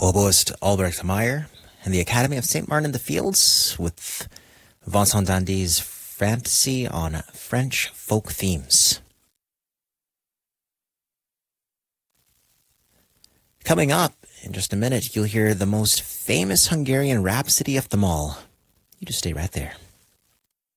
oboist Albrecht Meyer, and the Academy of St. Martin in the Fields with Vincent Dandy's Fantasy on French Folk Themes. Coming up in just a minute, you'll hear the most famous Hungarian rhapsody of them all. You just stay right there.